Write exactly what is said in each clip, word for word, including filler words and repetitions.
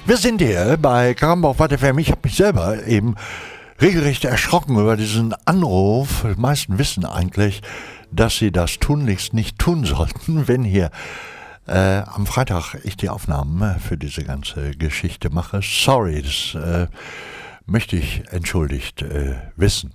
Wir sind hier bei Karamba auf Watt F M. Ich habe mich selber eben regelrecht erschrocken über diesen Anruf. Die meisten wissen eigentlich, dass sie das tunlichst nicht tun sollten, wenn hier äh, am Freitag ich die Aufnahmen für diese ganze Geschichte mache. Sorry, das äh, möchte ich entschuldigt äh, wissen.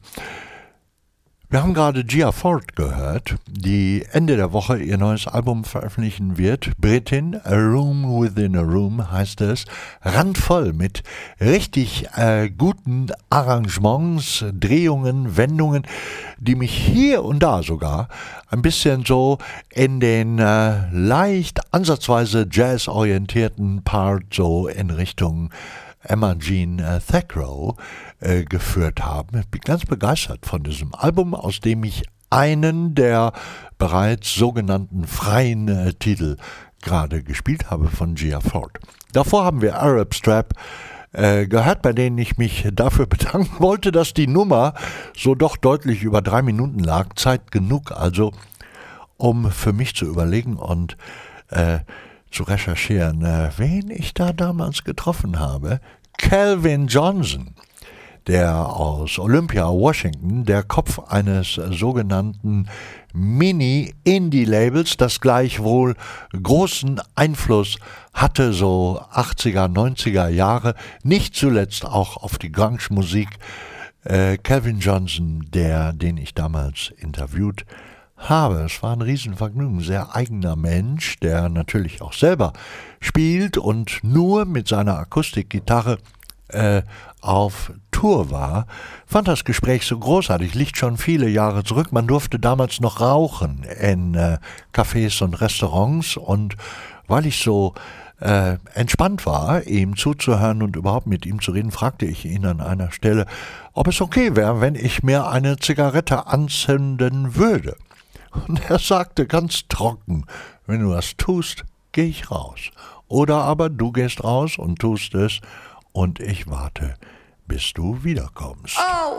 Wir haben gerade Gia Ford gehört, die Ende der Woche ihr neues Album veröffentlichen wird. Britin, A Room Within a Room heißt es. Randvoll mit richtig äh, guten Arrangements, Drehungen, Wendungen, die mich hier und da sogar ein bisschen so in den äh, leicht ansatzweise jazzorientierten Part so in Richtung Emma Jean äh, Thackeray äh, geführt haben. Ich bin ganz begeistert von diesem Album, aus dem ich einen der bereits sogenannten freien äh, Titel gerade gespielt habe von Gia Ford. Davor haben wir Arab Strap äh, gehört, bei denen ich mich dafür bedanken wollte, dass die Nummer so doch deutlich über drei Minuten lag. Zeit genug also, um für mich zu überlegen und äh, zu recherchieren, äh, wen ich da damals getroffen habe. Calvin Johnson, der aus Olympia, Washington, der Kopf eines sogenannten Mini-Indie-Labels, das gleichwohl großen Einfluss hatte, so achtziger, neunziger Jahre, nicht zuletzt auch auf die Grunge-Musik. Äh, Calvin Johnson, der, den ich damals interviewt habe. Es war ein Riesenvergnügen, sehr eigener Mensch, der natürlich auch selber spielt und nur mit seiner Akustikgitarre äh, auf Tour war. Fand das Gespräch so großartig, liegt schon viele Jahre zurück. Man durfte damals noch rauchen in äh, Cafés und Restaurants, und weil ich so äh, entspannt war, ihm zuzuhören und überhaupt mit ihm zu reden, fragte ich ihn an einer Stelle, ob es okay wäre, wenn ich mir eine Zigarette anzünden würde. Und er sagte ganz trocken, wenn du das tust, gehe ich raus. Oder aber du gehst raus und tust es und ich warte, bis du wiederkommst. Oh,